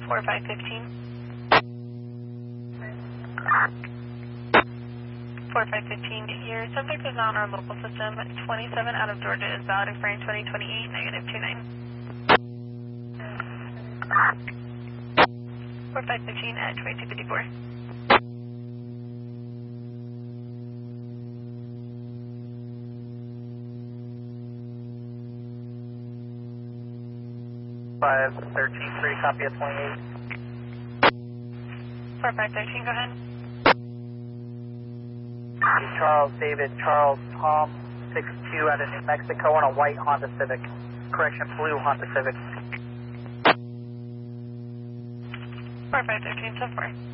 4515. 4515, your subject is not on our local system. 27 out of Georgia is valid, expiring 2028, -29. 4515 at 2254. 513-3, copy at 28. 4513, go ahead. Charles, David, Charles, Tom, 62 out of New Mexico on a white Honda Civic. Correction, blue Honda Civic. 4513, so far.